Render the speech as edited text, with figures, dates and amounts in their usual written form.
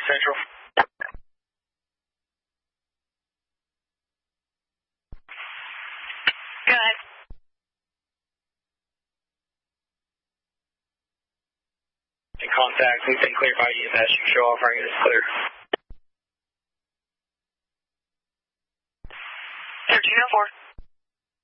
Central. Go ahead. In contact, we've been cleared by EMS. You show off, right? It's clear.